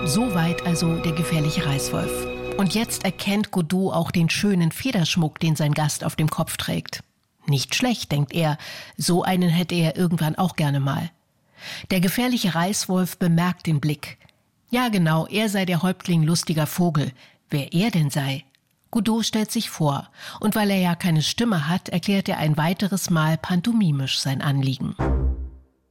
Soweit also der gefährliche Reißwolf. Und jetzt erkennt Godot auch den schönen Federschmuck, den sein Gast auf dem Kopf trägt. Nicht schlecht, denkt er, so einen hätte er irgendwann auch gerne mal. Der gefährliche Reißwolf bemerkt den Blick. Ja genau, er sei der Häuptling lustiger Vogel. Wer er denn sei? Godot stellt sich vor, und weil er ja keine Stimme hat, erklärt er ein weiteres Mal pantomimisch sein Anliegen.